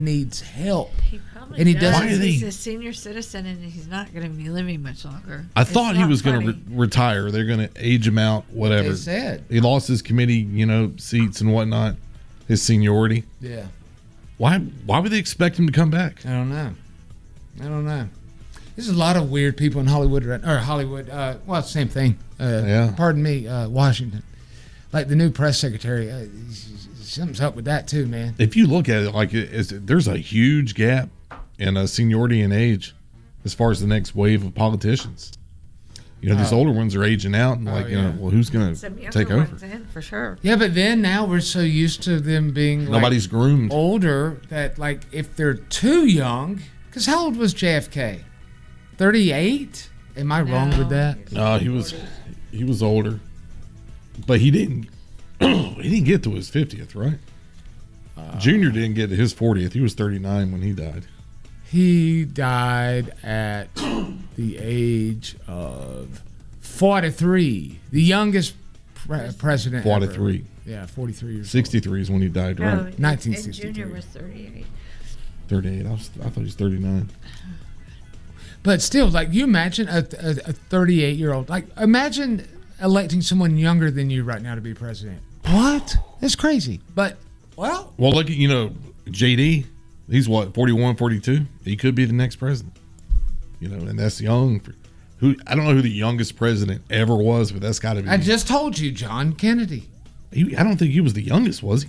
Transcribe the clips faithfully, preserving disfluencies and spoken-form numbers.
needs help. He probably and he does. doesn't. He's a senior citizen, and he's not going to be living much longer. I It's thought he not was going to funny. re- retire. They're going to age him out, whatever. They said. He lost his committee, you know, seats and whatnot, his seniority. Yeah. Why? Why would they expect him to come back? I don't know. I don't know. There's a lot of weird people in Hollywood, right- or Hollywood. Uh, well, same thing. Uh, Yeah. Pardon me, uh, Washington. Like the new press secretary. Uh, something's up with that too, man. If you look at it, like it, it's, there's a huge gap in uh, seniority and age as far as the next wave of politicians. You know, these Oh. older ones are aging out, and Oh, like, you yeah. know, well, who's going Some to younger take over? ones in, for sure. Yeah, but then now we're so used to them being like, Nobody's groomed. older that like if they're too young, because how old was J F K? thirty-eight? Am I wrong with that? No, he was he was older, but he didn't he didn't get to his fiftieth, right? Uh, Junior didn't get to his fortieth. He was thirty-nine when he died. He died at the age of forty-three, the youngest pre- president ever. forty-three. Yeah, forty-three years sixty-three is when he died, No, right? and- nineteen and sixty-three. Junior was thirty-eight. thirty-eight. I, was, I thought he was thirty-nine. But still, like, you imagine a, a, a thirty-eight-year-old. Like, imagine electing someone younger than you right now to be president. What? That's crazy. But, well, Well, look at, you know, J D. He's what, forty-one, forty-two? He could be the next president. You know, and that's young. For, who I don't know who the youngest president ever was, but that's got to be. I just told you, John Kennedy. He, I don't think he was the youngest, was he?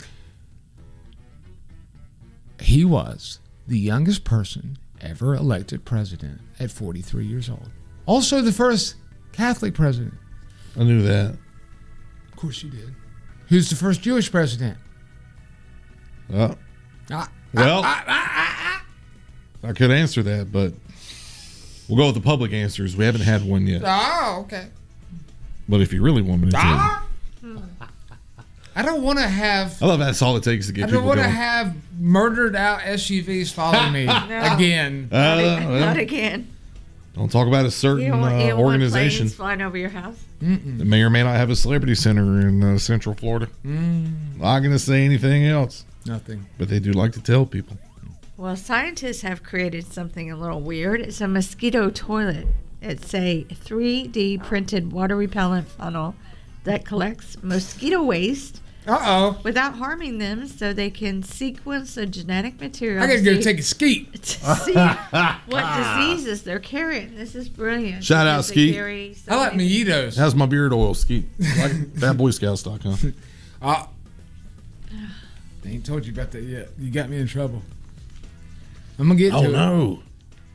He was the youngest person ever elected president at forty-three years old. Also the first Catholic president. I knew that. Of course you did. Who's the first Jewish president? Uh, Ah, well, ah, ah, I could answer that, but we'll go with the public answers. We haven't had one yet. ah. Oh, okay. But if you really want me to tell you. Ah. I don't want to have. I love that's all it takes to get I people don't want to going. have murdered out S U Vs follow me again. Uh, Not, well, not again. don't talk about a You certain don't want, you uh, don't want organization planes flying over your house. that may or may not have a celebrity center in uh, Central Florida. Mm, Not going to say anything else, nothing. but they do like to tell people. Well, scientists have created something a little weird. It's a mosquito toilet. It's a three D printed water repellent funnel that collects mosquito waste Uh oh. without harming them, so they can sequence the genetic material. I gotta to go see- take a skeet. to see what diseases they're carrying. This is brilliant. Shout out, because they Skeet. carry so I like many- mojitos. How's my beard oil, Skeet? Like bad boy scout stock, huh? Ah. I ain't told you about that yet. You got me in trouble. I'm gonna get to Oh, it. no.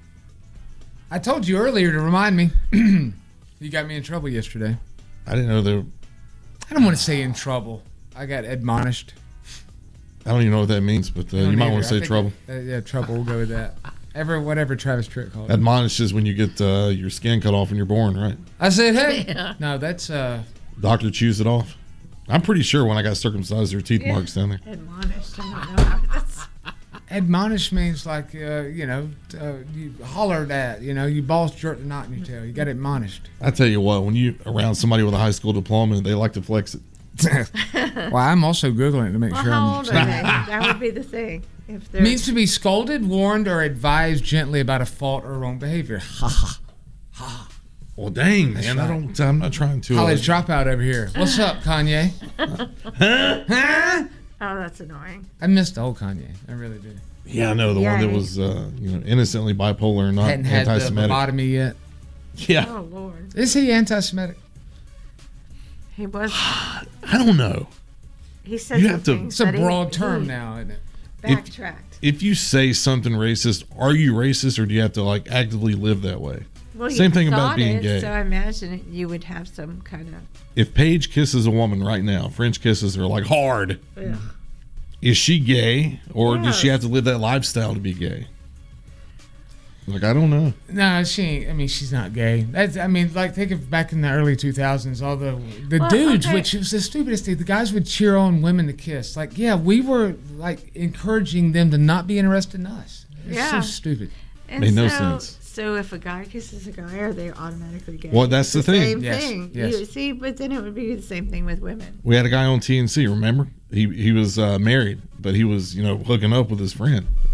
I told you earlier to remind me. You got me in trouble yesterday. I didn't know there. I don't want to say in trouble. I got admonished. I don't even know what that means, but uh, I don't you might either. want to I say think trouble. that- uh, yeah, trouble. We'll go with that. Ever, whatever Travis Tritt called it. Admonishes when you get uh, your skin cut off when you're born, right? I said, hey. Yeah. No, that's uh. Doctor chews it off. I'm pretty sure when I got circumcised, there were teeth Yeah. marks down there. Admonished. I don't know how that's. Admonish means like uh, you know, uh, you hollered at. You know, you balls jerked a knot in your tail. You got admonished. I tell you what, when you around somebody with a high school diploma, they like to flex it. Well, I'm also googling it to make Well, sure. how I'm old are they? That would be the thing. If they're means to be scolded, warned, or advised gently about a fault or wrong behavior. Ha ha. Well, dang, That's man, I right. don't. I'm not trying to. College Uh, dropout over here. What's up, Kanye? Huh? oh, that's annoying. I missed old Kanye. I really did. yeah, I know the one that Yay. was, uh, you know, innocently bipolar, not Hadn't had the anti-Semitic. lobotomy yet. Yeah, Oh Lord, Is he anti-Semitic? he was. I don't know. He said You some have to- things It's a that he- broad term he now, isn't it? Backtracked. If you say something racist, are you racist, or do you have to like actively live that way? Well, Same you thing about thought being it, gay. So I imagine it, you would have some kind of. If Paige kisses a woman right now, French kisses are like hard. Ugh. Is she gay, or does she Yes. have to live that lifestyle to be gay? Like, I don't know. No, she ain't. I mean, she's not gay. That's. I mean, like think of back in the early two thousands, all the the Well, dudes, okay. which was the stupidest thing. The guys would cheer on women to kiss. Like, yeah, we were like encouraging them to not be interested in us. It's Yeah. so stupid. And Made no so, sense. So if a guy kisses a guy, are they automatically gay? Well, that's the thing. Same Yes, thing. yes. You see, but then it would be the same thing with women. We had a guy on T N C, remember? He he was uh, married, but he was, you know, hooking up with his friend.